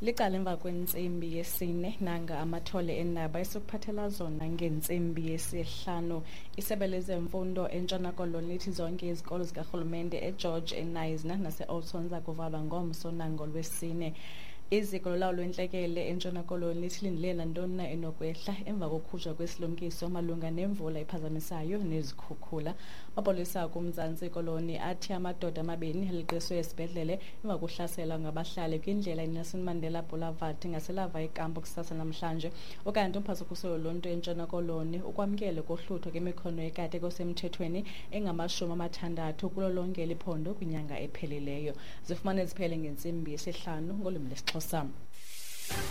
Liqala emva kwentsimbi yesine nanga amathole endaba esokuphathela zona ngentsimbi yesihlanu. Isebe lezemfundo eNtshona Koloni lithi zonke izikolo zikarhulumente eGeorge, eNisna nase-Old Sonza kuvalwa ngomso nango lwesine. Iziko lolawulo lwentlekele eNtshona Koloni lithi lindele nantoni na enokwehla emva kokukhutshwa kwesilumkiso malunga nemvula ephazamisayo nezikhukhula. Amapolisa kuMzantsi Koloni athi amadoda amabini aliqiswe esibhedlele emva kokuhlaselwa ngabahlali kwindlela iNelson Mandela Boulevard ngaselava ikampu kusasa namhlanje. Ukanti umphathi wokhuselo loluntu eNtshona Koloni ukwamkele kohluthwa kwemikhono ekade kusemthethweni engama-60 kulo lonke eliphondo kwinyanga ephelileyo. Zifumane ziphele ngentsimbi yesihlanu ngolwimi lesiXhosa.